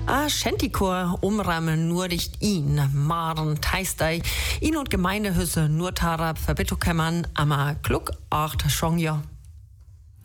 A Schentikor umrahmen nur dicht ihn, Maren Teistei, ihn und Gemeindehüsse nur Tarab verbittukämmern, ama Kluck acht Schongja.